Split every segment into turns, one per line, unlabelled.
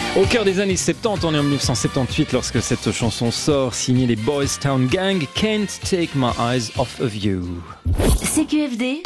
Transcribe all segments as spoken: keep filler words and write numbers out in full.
Au cœur des années soixante-dix, on est en dix-neuf cent soixante-dix-huit lorsque cette chanson sort, signée les Boys Town Gang, Can't Take My Eyes Off of You.
C Q F D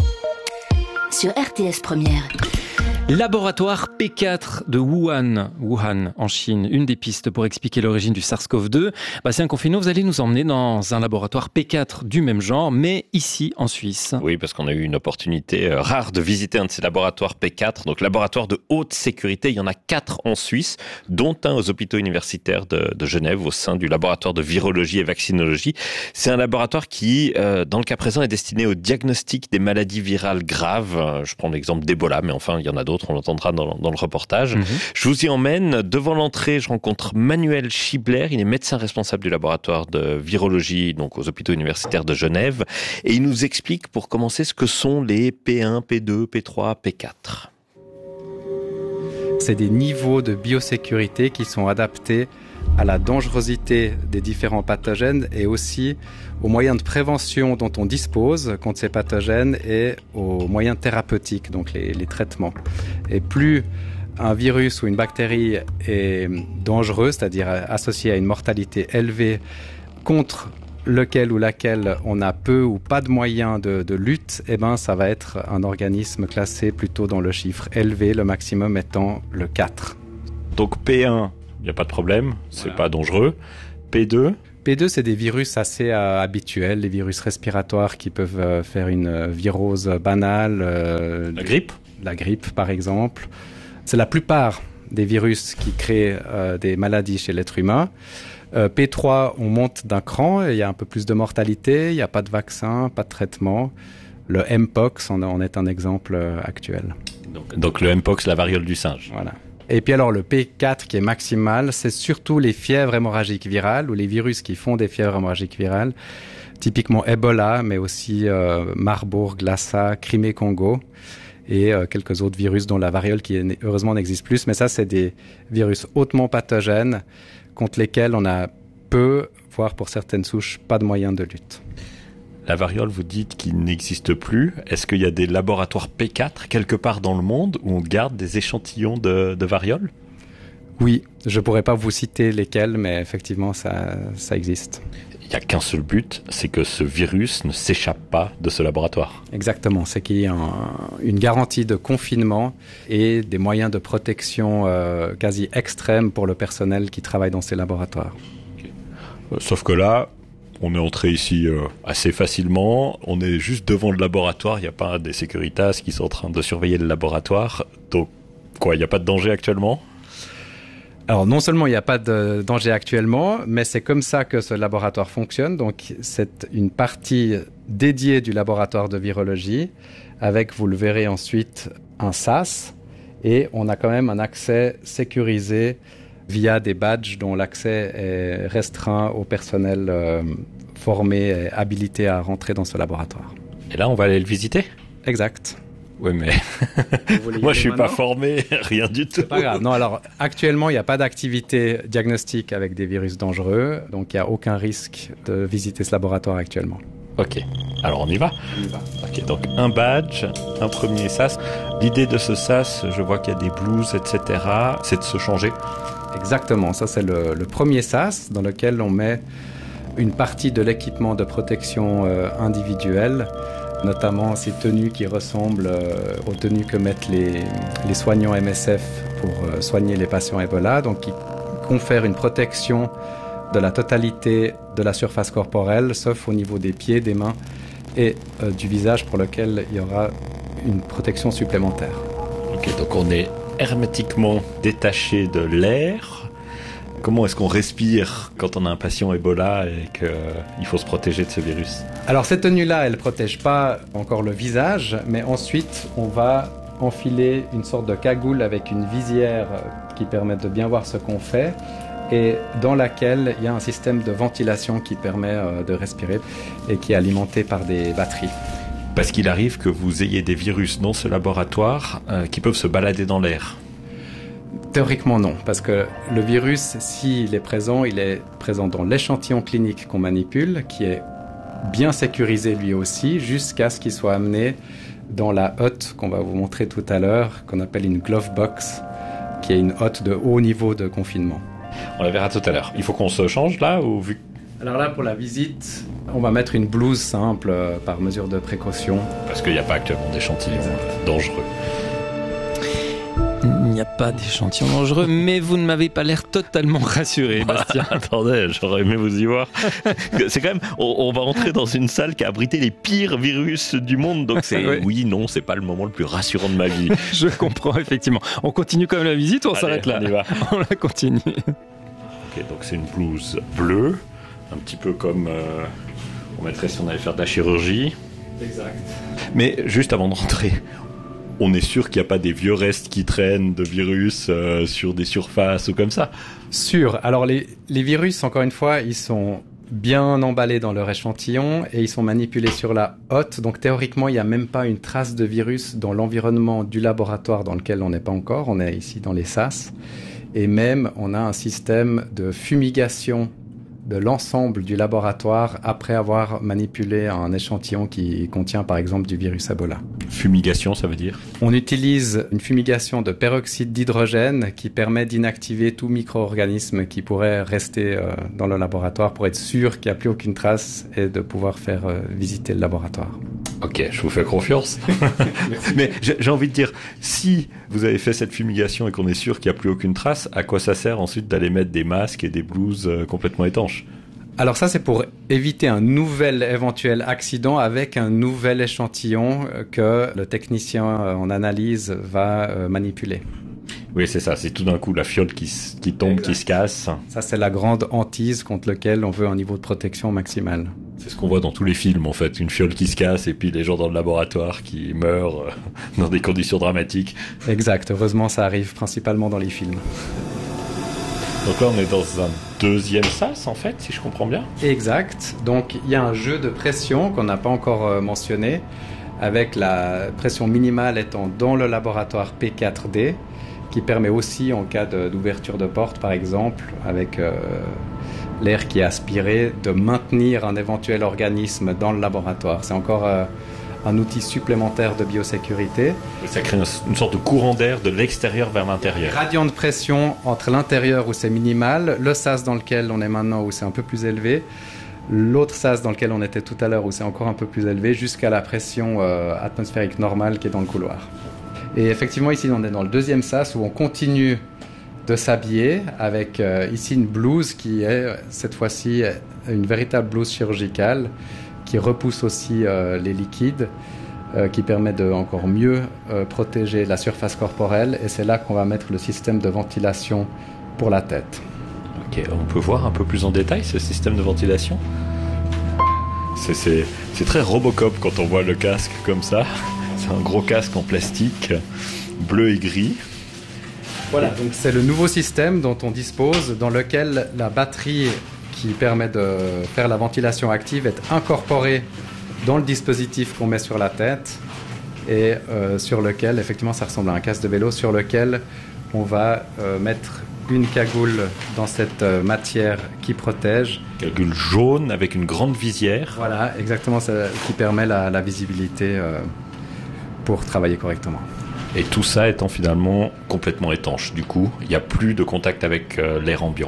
sur R T S Première.
Laboratoire P quatre de Wuhan, Wuhan en Chine, une des pistes pour expliquer l'origine du SARS-CoV deux. Bastien Confino, vous allez nous emmener dans un laboratoire P quatre du même genre, mais ici en Suisse.
Oui, parce qu'on a eu une opportunité rare de visiter un de ces laboratoires P quatre, donc laboratoire de haute sécurité. Il y en a quatre en Suisse, dont un aux hôpitaux universitaires de, de Genève, au sein du laboratoire de virologie et vaccinologie. C'est un laboratoire qui, euh, dans le cas présent, est destiné au diagnostic des maladies virales graves. Je prends l'exemple d'Ebola, mais enfin, il y en a d'autres. On l'entendra dans, dans le reportage. Mmh. Je vous y emmène. Devant l'entrée, je rencontre Manuel Schibler. Il est médecin responsable du laboratoire de virologie, donc aux hôpitaux universitaires de Genève. Et il nous explique, pour commencer, ce que sont les P un, P deux, P trois, P quatre.
C'est des niveaux de biosécurité qui sont adaptés à la dangerosité des différents pathogènes et aussi aux moyens de prévention dont on dispose contre ces pathogènes et aux moyens thérapeutiques, donc les, les traitements. Et plus un virus ou une bactérie est dangereux, c'est-à-dire associé à une mortalité élevée contre lequel ou laquelle on a peu ou pas de moyens de, de lutte, eh ben, ça va être un organisme classé plutôt dans le chiffre élevé, le maximum étant le quatre.
Donc P un, il n'y a pas de problème, c'est voilà. Pas dangereux. P deux
P deux, c'est des virus assez euh, habituels, les virus respiratoires qui peuvent euh, faire une euh, virose banale. Euh,
la grippe
La grippe, par exemple. C'est la plupart des virus qui créent euh, des maladies chez l'être humain. Euh, P trois, on monte d'un cran, il y a un peu plus de mortalité, il n'y a pas de vaccin, pas de traitement. Le Mpox en, en est un exemple euh, actuel.
Donc, donc le Mpox, la variole du singe.
Voilà. Et puis alors le P quatre qui est maximal, c'est surtout les fièvres hémorragiques virales ou les virus qui font des fièvres hémorragiques virales, typiquement Ebola, mais aussi euh, Marburg, Lassa, Crimée-Congo et euh, quelques autres virus dont la variole qui heureusement n'existe plus. Mais ça, c'est des virus hautement pathogènes contre lesquels on a peu, voire pour certaines souches, pas de moyens de lutte.
La variole, vous dites qu'il n'existe plus. Est-ce qu'il y a des laboratoires P quatre quelque part dans le monde où on garde des échantillons de, de variole ?
Oui, je pourrais pas vous citer lesquels, mais effectivement, ça, ça existe.
Il n'y a qu'un seul but, c'est que ce virus ne s'échappe pas de ce laboratoire.
Exactement, c'est qu'il y ait un, une garantie de confinement et des moyens de protection euh, quasi extrêmes pour le personnel qui travaille dans ces laboratoires.
Okay. Euh, sauf que là, on est entré ici euh, assez facilement, on est juste devant le laboratoire, il n'y a pas des Securitas qui sont en train de surveiller le laboratoire. Donc, quoi, il n'y a pas de danger actuellement ?
Alors, non seulement il n'y a pas de danger actuellement, mais c'est comme ça que ce laboratoire fonctionne. Donc, c'est une partie dédiée du laboratoire de virologie avec, vous le verrez ensuite, un sas. Et on a quand même un accès sécurisé via des badges dont l'accès est restreint au personnel euh, formé et habilité à rentrer dans ce laboratoire.
Et là, on va aller le visiter ?
Exact.
Oui, mais moi, je suis maintenant pas formé, rien du tout.
C'est pas grave. Non, alors, actuellement, il n'y a pas d'activité diagnostique avec des virus dangereux, donc il n'y a aucun risque de visiter ce laboratoire actuellement.
Ok, alors on y va.
On y va.
Ok, donc un badge, un premier sas. L'idée de ce sas, je vois qu'il y a des blouses, et cetera, c'est de se changer.
Exactement, ça c'est le, le premier sas dans lequel on met une partie de l'équipement de protection euh, individuelle, notamment ces tenues qui ressemblent euh, aux tenues que mettent les, les soignants M S F pour euh, soigner les patients Ebola, donc qui confèrent une protection de la totalité de la surface corporelle, sauf au niveau des pieds, des mains et euh, du visage pour lequel il y aura une protection supplémentaire.
Ok, donc on est hermétiquement détaché de l'air. Comment est-ce qu'on respire quand on a un patient Ebola et qu'il faut se protéger de ce virus ?
Alors cette tenue-là, elle ne protège pas encore le visage, mais ensuite on va enfiler une sorte de cagoule avec une visière qui permet de bien voir ce qu'on fait et dans laquelle il y a un système de ventilation qui permet de respirer et qui est alimenté par des batteries.
Parce qu'il arrive que vous ayez des virus dans ce laboratoire euh, qui peuvent se balader dans l'air.
Théoriquement non, parce que le virus, s'il est présent, il est présent dans l'échantillon clinique qu'on manipule, qui est bien sécurisé lui aussi, jusqu'à ce qu'il soit amené dans la hotte qu'on va vous montrer tout à l'heure, qu'on appelle une glove box, qui est une hotte de haut niveau de confinement.
On la verra tout à l'heure. Il faut qu'on se change là ou vu...
Alors là, pour la visite, on va mettre une blouse simple euh, par mesure de précaution.
Parce qu'il n'y a pas actuellement d'échantillons euh, dangereux.
Il n'y a pas d'échantillon dangereux, mais vous ne m'avez pas l'air totalement rassuré, Bastien.
Attendez, j'aurais aimé vous y voir. C'est quand même, on, on va entrer dans une salle qui a abrité les pires virus du monde, donc c'est
oui.
oui, non, c'est pas le moment le plus rassurant de ma vie.
Je comprends, effectivement. On continue quand même la visite ou on
Allez,
s'arrête là?
On y va.
On la continue.
Ok, donc c'est une blouse bleue, un petit peu comme euh, on mettrait si on allait faire de la chirurgie.
Exact.
Mais juste avant de rentrer, on est sûr qu'il n'y a pas des vieux restes qui traînent de virus euh, sur des surfaces ou comme ça?
Sûr. Alors les, les virus, encore une fois, ils sont bien emballés dans leur échantillon et ils sont manipulés sur la hotte. Donc théoriquement, il n'y a même pas une trace de virus dans l'environnement du laboratoire dans lequel on n'est pas encore. On est ici dans les sas. Et même, on a un système de fumigation de l'ensemble du laboratoire après avoir manipulé un échantillon qui contient par exemple du virus Ebola.
Fumigation, ça veut dire?
On utilise une fumigation de peroxyde d'hydrogène qui permet d'inactiver tout micro-organisme qui pourrait rester euh, dans le laboratoire pour être sûr qu'il n'y a plus aucune trace et de pouvoir faire euh, visiter le laboratoire.
Ok, je vous fais confiance. Mais j'ai, j'ai envie de dire, si vous avez fait cette fumigation et qu'on est sûr qu'il n'y a plus aucune trace, à quoi ça sert ensuite d'aller mettre des masques et des blouses euh, complètement étanches?
Alors ça, c'est pour éviter un nouvel éventuel accident avec un nouvel échantillon que le technicien en analyse va manipuler.
Oui, c'est ça. C'est tout d'un coup la fiole qui, qui tombe, exact, qui se casse.
Ça, c'est la grande hantise contre laquelle on veut un niveau de protection maximal.
C'est ce qu'on voit dans tous les films, en fait. Une fiole qui se casse et puis les gens dans le laboratoire qui meurent dans des conditions dramatiques.
Exact. Heureusement, ça arrive principalement dans les films.
Donc là, on est dans un deuxième sas, en fait, si je comprends bien.
Exact. Donc, il y a un jeu de pression qu'on n'a pas encore euh, mentionné, avec la pression minimale étant dans le laboratoire P quatre D, qui permet aussi, en cas de, d'ouverture de porte, par exemple, avec euh, l'air qui est aspiré, de maintenir un éventuel organisme dans le laboratoire. C'est encore euh, un outil supplémentaire de biosécurité.
Et ça crée une, une sorte de courant d'air de l'extérieur vers l'intérieur.
Gradient de pression entre l'intérieur où c'est minimal, le sas dans lequel on est maintenant où c'est un peu plus élevé, l'autre sas dans lequel on était tout à l'heure où c'est encore un peu plus élevé, jusqu'à la pression euh, atmosphérique normale qui est dans le couloir. Et effectivement, ici, on est dans le deuxième sas où on continue de s'habiller avec euh, ici une blouse qui est cette fois-ci une véritable blouse chirurgicale qui repousse aussi euh, les liquides, euh, qui permet de encore mieux euh, protéger la surface corporelle. Et c'est là qu'on va mettre le système de ventilation pour la tête.
Ok, on peut voir un peu plus en détail ce système de ventilation? C'est, c'est, c'est très Robocop quand on voit le casque comme ça. C'est un gros casque en plastique, bleu et gris.
Voilà, donc c'est le nouveau système dont on dispose, dans lequel la batterie qui permet de faire la ventilation active est incorporée dans le dispositif qu'on met sur la tête et euh, sur lequel, effectivement, ça ressemble à un casque de vélo, sur lequel on va euh, mettre une cagoule dans cette euh, matière qui protège.
Cagoule jaune avec une grande visière.
Voilà, exactement, ça, qui permet la, la visibilité euh, pour travailler correctement.
Et tout ça étant finalement complètement étanche. Du coup, il n'y a plus de contact avec euh, l'air ambiant.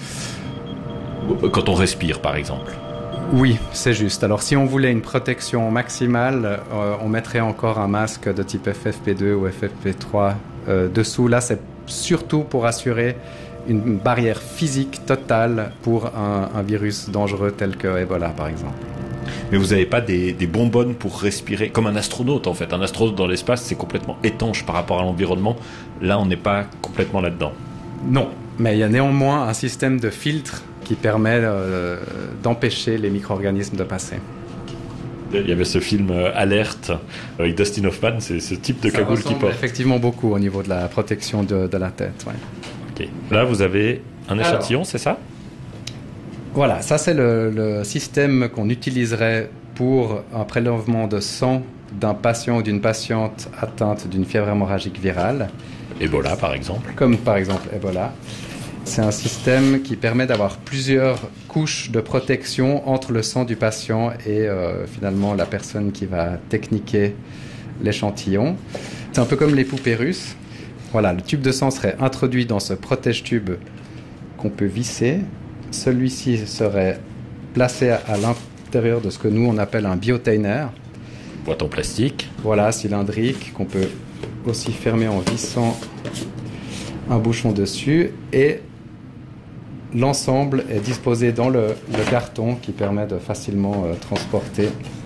Quand on respire, par exemple.
Oui, c'est juste. Alors, si on voulait une protection maximale, euh, on mettrait encore un masque de type F F P deux ou F F P trois euh, dessous. Là, c'est surtout pour assurer une barrière physique totale pour un, un virus dangereux tel que Ebola, par exemple.
Mais vous n'avez pas des, des bonbonnes pour respirer, comme un astronaute en fait. Un astronaute dans l'espace, c'est complètement étanche par rapport à l'environnement. Là, on n'est pas complètement là-dedans.
Non, mais il y a néanmoins un système de filtre qui permet euh, d'empêcher les micro-organismes de passer.
Il y avait ce film euh, Alerte avec Dustin Hoffman, c'est ce type de
Ça
cagoule qui porte.
Effectivement beaucoup au niveau de la protection de, de la tête. Ouais.
Okay. Là, vous avez un échantillon, alors, c'est ça?
Voilà, ça c'est le, le système qu'on utiliserait pour un prélèvement de sang d'un patient ou d'une patiente atteinte d'une fièvre hémorragique virale.
Ebola par exemple.
Comme par exemple Ebola. C'est un système qui permet d'avoir plusieurs couches de protection entre le sang du patient et euh, finalement la personne qui va techniquer l'échantillon. C'est un peu comme les poupées russes. Voilà, le tube de sang serait introduit dans ce protège-tube qu'on peut visser. Celui-ci serait placé à l'intérieur de ce que nous on appelle un biotainer.
Boîte en plastique.
Voilà, cylindrique, qu'on peut aussi fermer en vissant un bouchon dessus. Et l'ensemble est disposé dans le, le carton qui permet de facilement euh, transporter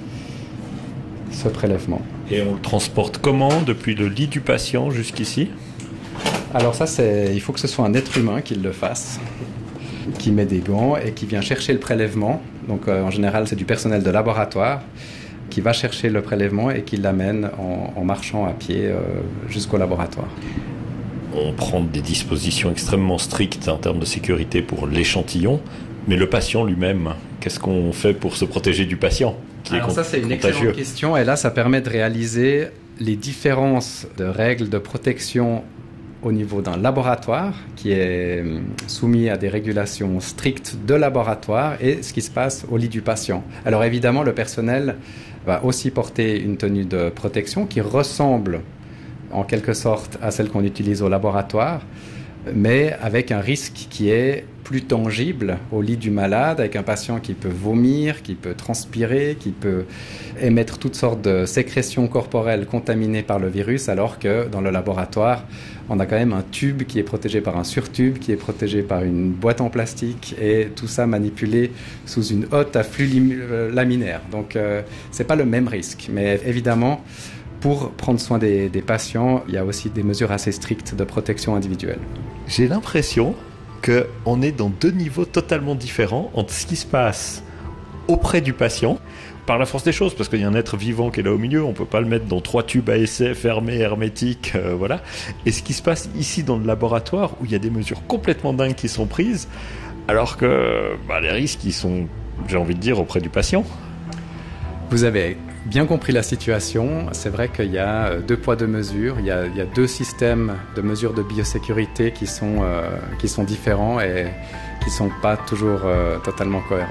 ce prélèvement.
Et on le transporte comment depuis le lit du patient jusqu'ici?
Alors ça, c'est, il faut que ce soit un être humain qui le fasse, qui met des gants et qui vient chercher le prélèvement. Donc euh, en général, c'est du personnel de laboratoire qui va chercher le prélèvement et qui l'amène en, en marchant à pied euh, jusqu'au laboratoire.
On prend des dispositions extrêmement strictes en termes de sécurité pour l'échantillon, mais le patient lui-même, qu'est-ce qu'on fait pour se protéger du patient qui
Alors
est
ça, c'est une
contagieux?
excellente question. Et là, ça permet de réaliser les différences de règles de protection au niveau d'un laboratoire qui est soumis à des régulations strictes de laboratoire et ce qui se passe au lit du patient. Alors évidemment, le personnel va aussi porter une tenue de protection qui ressemble en quelque sorte à celle qu'on utilise au laboratoire, mais avec un risque qui est plus tangible au lit du malade, avec un patient qui peut vomir, qui peut transpirer, qui peut émettre toutes sortes de sécrétions corporelles contaminées par le virus, alors que dans le laboratoire, on a quand même un tube qui est protégé par un surtube, qui est protégé par une boîte en plastique, et tout ça manipulé sous une hotte à flux lim- laminaire. Donc euh, c'est pas le même risque, mais évidemment, pour prendre soin des, des patients, il y a aussi des mesures assez strictes de protection individuelle.
J'ai l'impression qu'on est dans deux niveaux totalement différents entre ce qui se passe auprès du patient, par la force des choses, parce qu'il y a un être vivant qui est là au milieu, on ne peut pas le mettre dans trois tubes à essai fermés, hermétiques, euh, voilà. Et ce qui se passe ici dans le laboratoire, où il y a des mesures complètement dingues qui sont prises, alors que bah, les risques, ils sont, j'ai envie de dire, auprès du patient.
Vous avez bien compris la situation. C'est vrai qu'il y a deux poids, deux mesures. Il y a, il y a deux systèmes de mesures de biosécurité qui sont, euh, qui sont différents et qui ne sont pas toujours euh, totalement cohérents.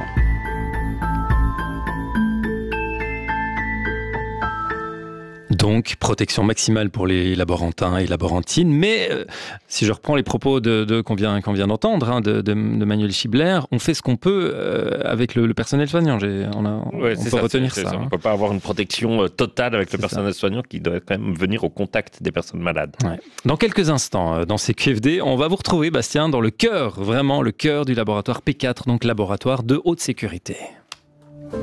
Donc, protection maximale pour les laborantins et laborantines. Mais euh, si je reprends les propos de, de, qu'on vient, qu'on vient d'entendre, hein, de, de, de Manuel Schibler, on fait ce qu'on peut euh, avec le, le personnel soignant. J'ai, on a,
Ouais,
on peut
ça,
retenir
c'est,
ça.
c'est ça.
Hein.
On ne peut pas avoir une protection totale avec
C'est
le personnel
ça.
soignant qui doit quand même venir au contact des personnes malades.
Ouais. Dans quelques instants, dans ces Q F D, on va vous retrouver, Bastien, dans le cœur, vraiment le cœur du laboratoire P quatre, donc laboratoire de haute sécurité.